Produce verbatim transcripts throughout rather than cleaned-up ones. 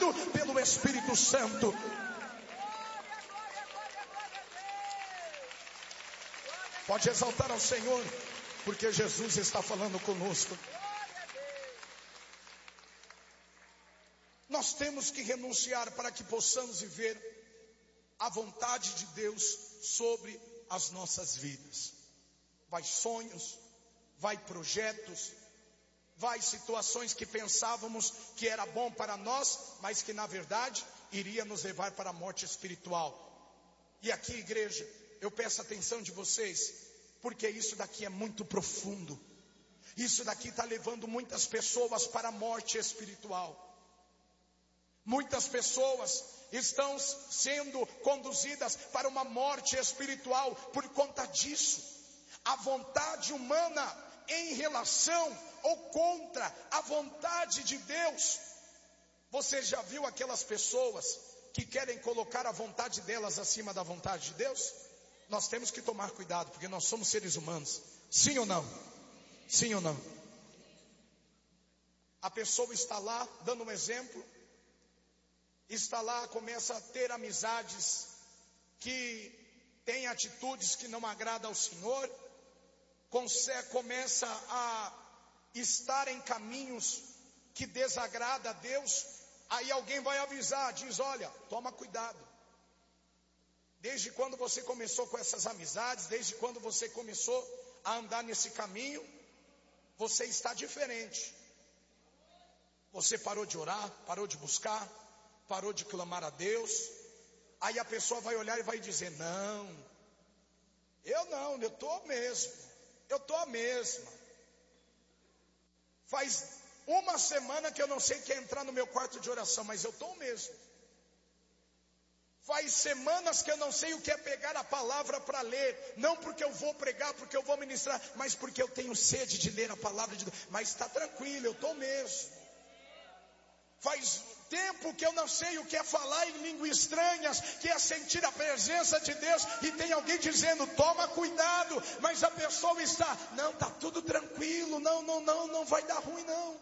guiado pelo Espírito Santo. Pode exaltar ao Senhor, porque Jesus está falando conosco. Nós temos que renunciar para que possamos viver a vontade de Deus sobre as nossas vidas. Vai sonhos, vai projetos, vai situações que pensávamos que era bom para nós, mas que na verdade iria nos levar para a morte espiritual. E aqui, igreja, eu peço a atenção de vocês, porque isso daqui é muito profundo. Isso daqui está levando muitas pessoas para a morte espiritual. Muitas pessoas estão sendo conduzidas para uma morte espiritual por conta disso. A vontade humana em relação ou contra a vontade de Deus. Você já viu aquelas pessoas que querem colocar a vontade delas acima da vontade de Deus? Nós temos que tomar cuidado, porque nós somos seres humanos. Sim ou não? Sim ou não? A pessoa está lá, dando um exemplo, está lá, começa a ter amizades que têm atitudes que não agradam ao Senhor, começa a estar em caminhos que desagrada a Deus. Aí alguém vai avisar, diz: olha, toma cuidado. Desde quando você começou com essas amizades, desde quando você começou a andar nesse caminho, você está diferente. Você parou de orar, parou de buscar, parou de clamar a Deus. Aí a pessoa vai olhar e vai dizer: não, eu não, eu estou mesmo, eu estou a mesma. Faz uma semana que eu não sei quem entrar no meu quarto de oração, mas eu estou mesmo. Faz semanas que eu não sei o que é pegar a palavra para ler. Não porque eu vou pregar, porque eu vou ministrar, mas porque eu tenho sede de ler a palavra de Deus. Mas está tranquilo, eu estou mesmo. Faz tempo que eu não sei o que é falar em línguas estranhas, que é sentir a presença de Deus, e tem alguém dizendo: toma cuidado, mas a pessoa está: não, está tudo tranquilo, não, não, não, não vai dar ruim não.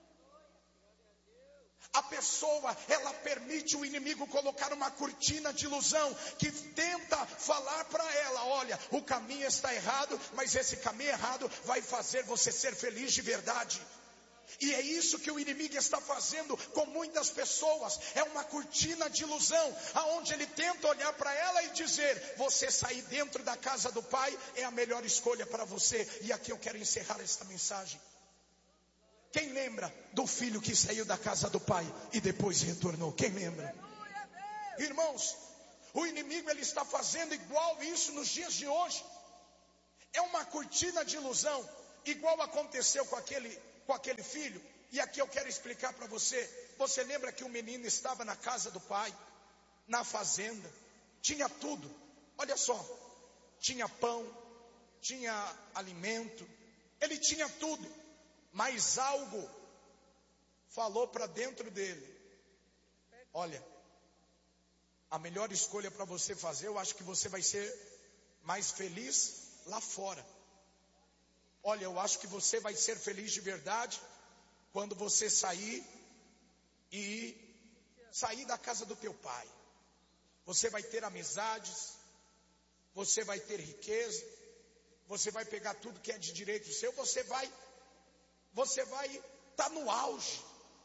A pessoa, ela permite o inimigo colocar uma cortina de ilusão, que tenta falar para ela: olha, o caminho está errado, mas esse caminho errado vai fazer você ser feliz de verdade. E é isso que o inimigo está fazendo com muitas pessoas. É uma cortina de ilusão, aonde ele tenta olhar para ela e dizer: você sair dentro da casa do Pai é a melhor escolha para você. E aqui eu quero encerrar esta mensagem. Quem lembra do filho que saiu da casa do pai e depois retornou? Quem lembra? Irmãos, o inimigo ele está fazendo igual isso nos dias de hoje. É uma cortina de ilusão, igual aconteceu com aquele, com aquele filho. E aqui eu quero explicar para você. Você lembra que o menino estava na casa do pai, na fazenda, tinha tudo. Olha só, tinha pão, tinha alimento, ele tinha tudo. Mas algo falou para dentro dele: olha, a melhor escolha para você fazer, eu acho que você vai ser mais feliz lá fora. Olha, eu acho que você vai ser feliz de verdade quando você sair e sair da casa do teu pai. Você vai ter amizades, você vai ter riqueza, você vai pegar tudo que é de direito seu, você vai Você vai estar tá no auge.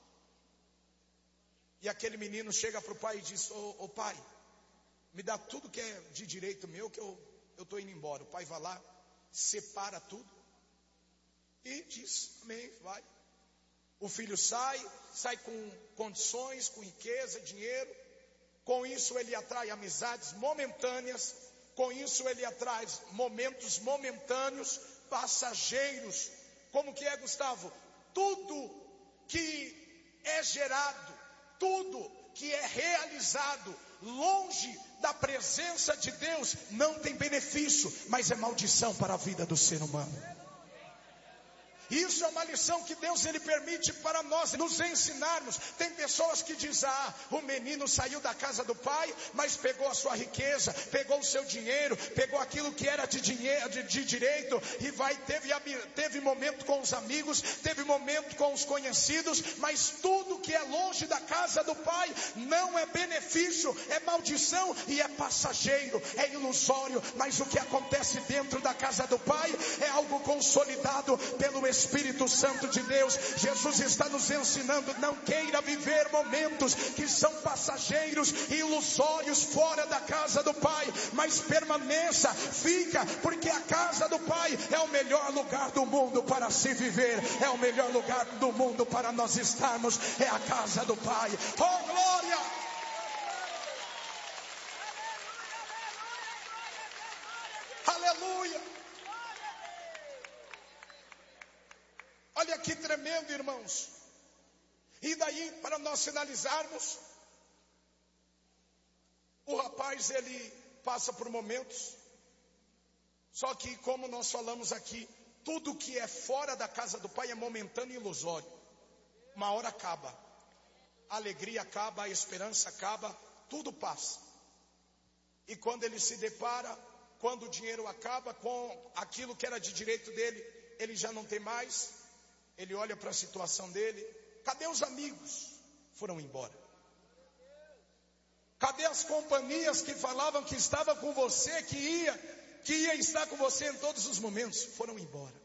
E aquele menino chega para o pai e diz: ô, ô pai, me dá tudo que é de direito meu, que eu estou indo embora. O pai vai lá, separa tudo e diz: amém, vai. O filho sai, sai com condições, com riqueza, dinheiro. Com isso ele atrai amizades momentâneas. Com isso ele atrai momentos momentâneos, passageiros. Como que é, Gustavo? Tudo que é gerado, tudo que é realizado longe da presença de Deus não tem benefício, mas é maldição para a vida do ser humano. Isso é uma lição que Deus ele permite para nós nos ensinarmos. Tem pessoas que dizem: ah, o menino saiu da casa do pai, mas pegou a sua riqueza, pegou o seu dinheiro, pegou aquilo que era de dinheiro, de, de direito, e vai, teve, teve momento com os amigos, teve momento com os conhecidos, mas tudo que é longe da casa do pai não é benefício, é maldição e é passageiro, é ilusório. Mas o que acontece dentro da casa do pai é algo consolidado pelo Espírito Santo de Deus. Jesus está nos ensinando: não queira viver momentos que são passageiros e ilusórios fora da casa do pai, mas permaneça, fica, porque a casa do pai é o melhor lugar do mundo para se viver, é o melhor lugar do mundo para nós estarmos, é a casa do pai. Oh glória! Aleluia! Olha que tremendo, irmãos. E daí, para nós finalizarmos, o rapaz ele passa por momentos, só que como nós falamos aqui, tudo que é fora da casa do pai é momentâneo e ilusório. Uma hora acaba, a alegria acaba, a esperança acaba, tudo passa. E quando ele se depara, quando o dinheiro acaba, com aquilo que era de direito dele, ele já não tem mais. Ele olha para a situação dele: cadê os amigos? Foram embora. Cadê as companhias que falavam que estava com você, que ia, que ia estar com você em todos os momentos? Foram embora.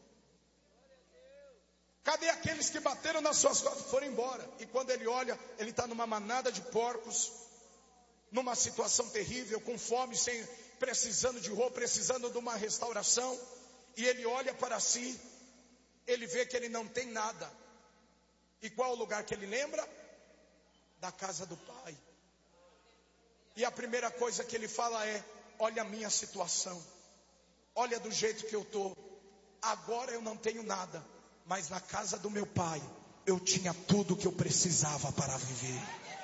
Cadê aqueles que bateram nas suas costas? Foram embora. E quando ele olha, ele está numa manada de porcos, numa situação terrível, com fome, sem, precisando de roupa, precisando de uma restauração. E ele olha para si, ele vê que ele não tem nada. E qual o lugar que ele lembra? Da casa do pai. E a primeira coisa que ele fala é: olha a minha situação, olha do jeito que eu estou. Agora eu não tenho nada, mas na casa do meu pai eu tinha tudo que eu precisava para viver.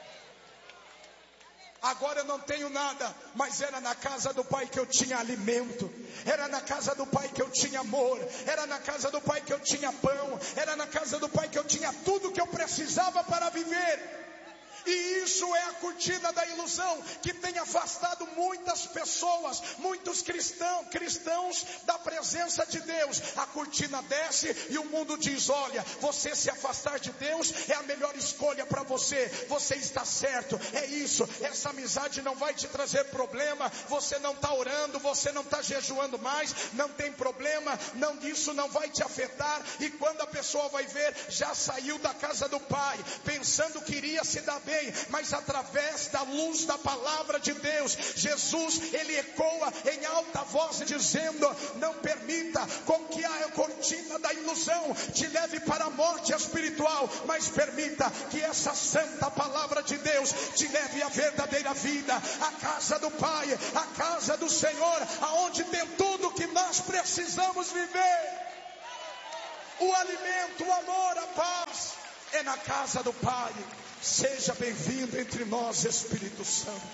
Agora eu não tenho nada, mas era na casa do pai que eu tinha alimento, era na casa do pai que eu tinha amor, era na casa do pai que eu tinha pão, era na casa do pai que eu tinha tudo que eu precisava para viver. E isso é a cortina da ilusão que tem afastado muitas pessoas, muitos cristãos, cristãos da presença de Deus. A cortina desce e o mundo diz: olha, você se afastar de Deus é a melhor escolha para você, você está certo, é isso, essa amizade não vai te trazer problema, você não está orando, você não está jejuando mais, não tem problema, não, isso não vai te afetar. E quando a pessoa vai ver, já saiu da casa do pai, pensando que iria se dar bem, mas através da luz da palavra de Deus, Jesus ele ecoa em alta voz dizendo: não permita com que a cortina da ilusão te leve para a morte espiritual, mas permita que essa santa palavra de Deus te leve à verdadeira vida, a casa do Pai, a casa do Senhor, aonde tem tudo que nós precisamos viver. O alimento, o amor, a paz é na casa do Pai. Seja bem-vindo entre nós, Espírito Santo.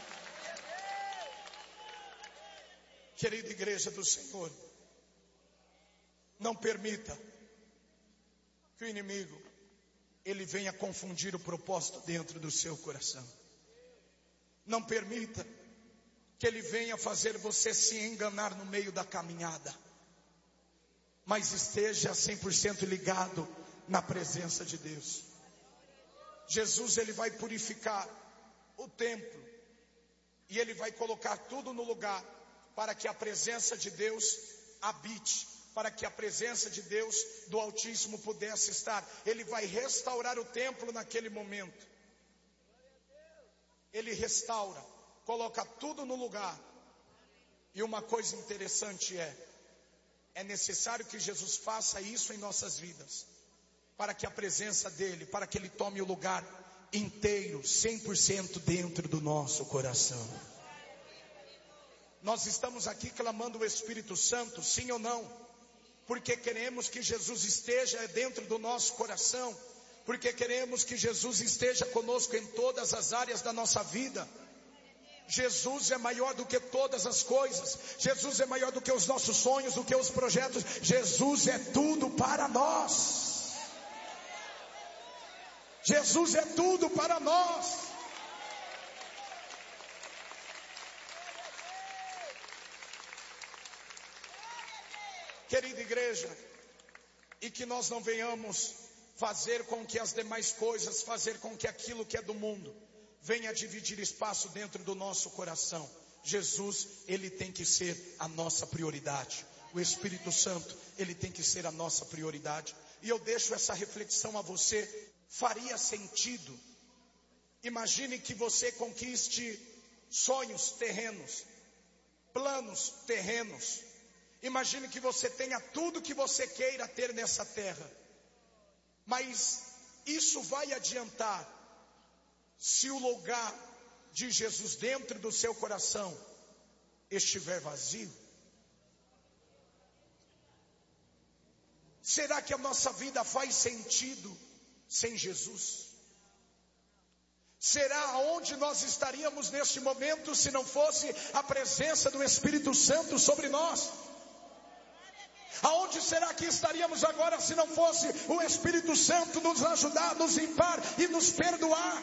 Querida igreja do Senhor, não permita que o inimigo ele venha confundir o propósito dentro do seu coração. Não permita que ele venha fazer você se enganar no meio da caminhada, mas esteja cem por cento ligado na presença de Deus. Jesus ele vai purificar o templo e ele vai colocar tudo no lugar para que a presença de Deus habite, para que a presença de Deus do Altíssimo pudesse estar. Ele vai restaurar o templo naquele momento. Ele restaura, coloca tudo no lugar. E uma coisa interessante é, é necessário que Jesus faça isso em nossas vidas, para que a presença dele, para que ele tome o lugar inteiro, cem por cento dentro do nosso coração. Nós estamos aqui clamando o Espírito Santo, sim ou não? Porque queremos que Jesus esteja dentro do nosso coração, porque queremos que Jesus esteja conosco em todas as áreas da nossa vida. Jesus é maior do que todas as coisas. Jesus é maior do que os nossos sonhos, do que os projetos. Jesus é tudo para nós. Jesus é tudo para nós. Querida igreja, e que nós não venhamos fazer com que as demais coisas, fazer com que aquilo que é do mundo venha dividir espaço dentro do nosso coração. Jesus, ele tem que ser a nossa prioridade. O Espírito Santo, ele tem que ser a nossa prioridade. E eu deixo essa reflexão a você. Faria sentido, imagine que você conquiste sonhos terrenos, planos terrenos. Imagine que você tenha tudo que você queira ter nessa terra. Mas isso vai adiantar se o lugar de Jesus dentro do seu coração estiver vazio? Será que a nossa vida faz sentido sem Jesus? Será aonde nós estaríamos neste momento se não fosse a presença do Espírito Santo sobre nós? Aonde será que estaríamos agora se não fosse o Espírito Santo nos ajudar, nos limpar e nos perdoar?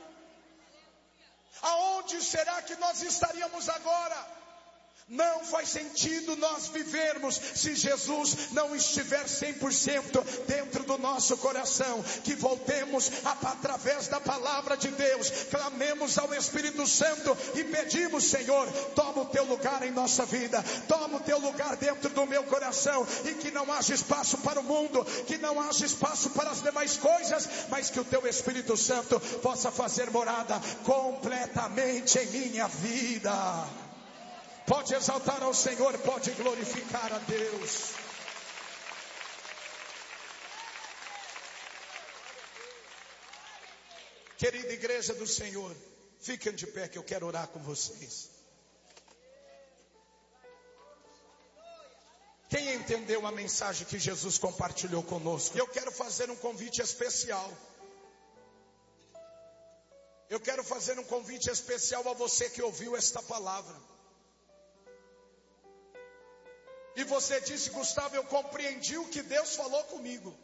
Aonde será que nós estaríamos agora? Não faz sentido nós vivermos se Jesus não estiver cem por cento dentro do nosso coração. Que voltemos a, através da palavra de Deus, clamemos ao Espírito Santo e pedimos: Senhor, toma o teu lugar em nossa vida, toma o teu lugar dentro do meu coração, e que não haja espaço para o mundo, que não haja espaço para as demais coisas, mas que o teu Espírito Santo possa fazer morada completamente em minha vida. Pode exaltar ao Senhor, pode glorificar a Deus. Querida igreja do Senhor, fiquem de pé que eu quero orar com vocês. Quem entendeu a mensagem que Jesus compartilhou conosco? Eu quero fazer um convite especial. Eu quero fazer um convite especial a você que ouviu esta palavra. E você disse: Gustavo, eu compreendi o que Deus falou comigo.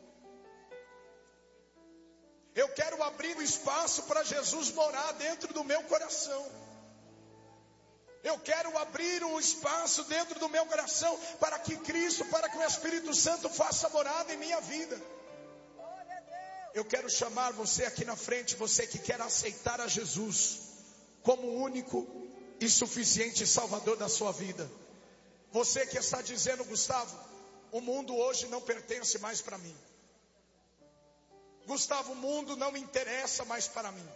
Eu quero abrir o espaço para Jesus morar dentro do meu coração. Eu quero abrir um espaço dentro do meu coração para que Cristo, para que o Espírito Santo faça morada em minha vida. Eu quero chamar você aqui na frente, você que quer aceitar a Jesus como o único e suficiente Salvador da sua vida. Você que está dizendo: Gustavo, o mundo hoje não pertence mais para mim. Gustavo, o mundo não me interessa mais para mim.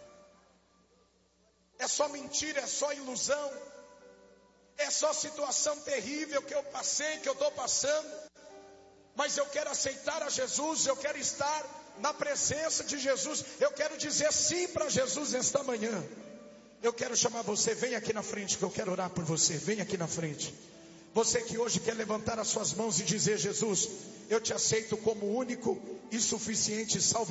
É só mentira, é só ilusão. É só situação terrível que eu passei, que eu estou passando. Mas eu quero aceitar a Jesus, eu quero estar na presença de Jesus. Eu quero dizer sim para Jesus esta manhã. Eu quero chamar você, vem aqui na frente que eu quero orar por você. Vem aqui na frente. Você que hoje quer levantar as suas mãos e dizer: Jesus, eu te aceito como único e suficiente Salvador.